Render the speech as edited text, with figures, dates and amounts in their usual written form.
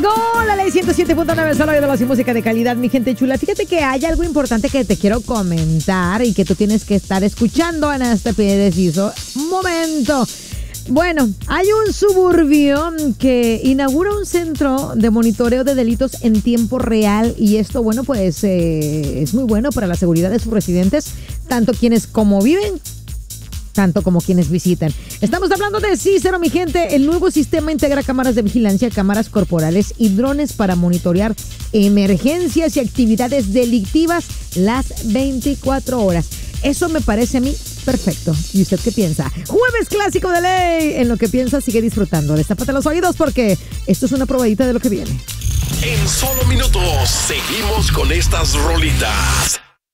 Llegó la ley 107.9, solo de y música de calidad, mi gente chula. Fíjate que hay algo importante que te quiero comentar y que tú tienes que estar escuchando en este preciso momento. Bueno, hay un suburbio que inaugura un centro de monitoreo de delitos en tiempo real y esto, bueno, pues es muy bueno para la seguridad de sus residentes, tanto quienes como viven, tanto como quienes visitan. Estamos hablando de Cícero, mi gente. El nuevo sistema integra cámaras de vigilancia, cámaras corporales y drones para monitorear emergencias y actividades delictivas las 24 horas. Eso me parece a mí perfecto. ¿Y usted qué piensa? Jueves clásico de ley. En lo que piensa, sigue disfrutando. Destápate los oídos porque esto es una probadita de lo que viene. En solo minutos seguimos con estas rolitas.